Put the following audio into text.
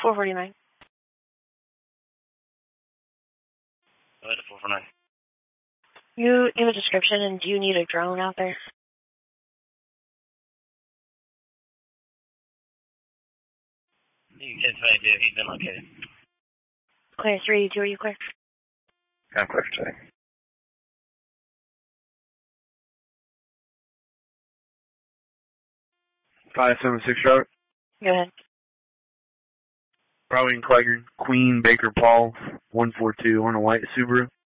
449. Go ahead to 449. You give a description, and do you need a drone out there? You can say he's been located. Okay, 382, are you clear? I'm clear today. 576 Robert. Go ahead. Bravo and Quaker, Queen, Baker, Paul, 142 on a white Subaru.